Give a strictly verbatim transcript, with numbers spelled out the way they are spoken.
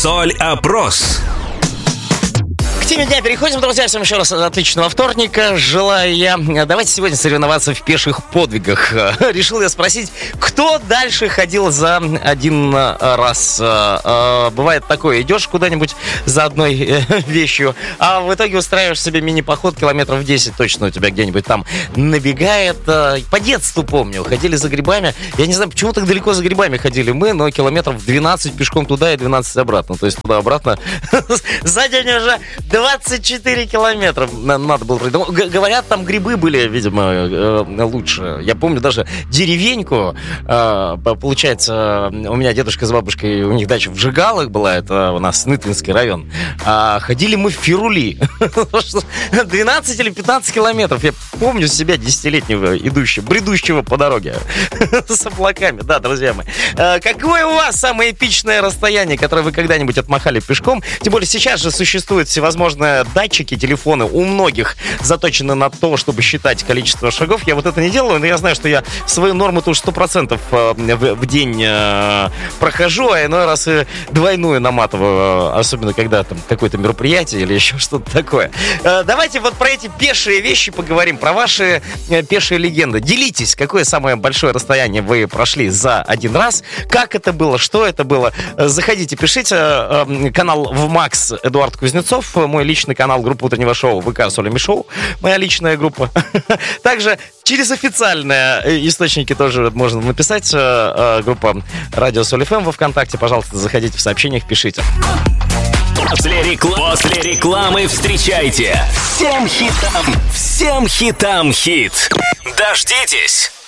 Соль-опрос. К теме дня переходим, друзья. Всем еще раз отличного вторника желаю я. Давайте сегодня соревноваться в пеших подвигах. Решил я спросить, кто дальше ходил за один раз. Бывает такое, идешь куда-нибудь за одной вещью, а в итоге устраиваешь себе мини-поход километров десять точно у тебя где-нибудь там набегает. По детству помню, ходили за грибами. Я не знаю, почему так далеко за грибами ходили мы, но километров двенадцать пешком туда и двенадцать обратно. То есть туда-обратно. За день уже двадцать четыре километра надо было пройти. Говорят, там грибы были, видимо, лучше. Я помню даже деревеньку. Получается, у меня дедушка с бабушкой, у них дача в Жигалах была, это у нас Нытвинский район. А ходили мы в Фирули. двенадцать или пятнадцать километров. Я помню себя десятилетнего идущего, бредущего по дороге с облаками. Да, друзья мои. Какое у вас самое эпичное расстояние, которое вы когда-нибудь отмахали пешком? Тем более сейчас же существуют всевозможные датчики, телефоны у многих заточены на то, чтобы считать количество шагов. Я вот это не делаю, но я знаю, что я свою норму-то уж сто процентов в день прохожу, а иной раз и двойную наматываю, особенно когда там какое-то мероприятие или еще что-то такое. Давайте вот про эти пешие вещи поговорим, про ваши пешие легенды. Делитесь, какое самое большое расстояние вы прошли за один раз, как это было, что это было. Заходите, пишите. Канал ВМАКС Эдуард Кузнецов, мой личный канал, группа утреннего шоу ВК Солями Шоу, моя личная группа. Также через официальные источники тоже можно написать. Группа Радио Соль эф эм во ВКонтакте. Пожалуйста, заходите в сообщениях, пишите. После, рекла... После рекламы встречайте всем хитам, всем хитам хит. Дождитесь.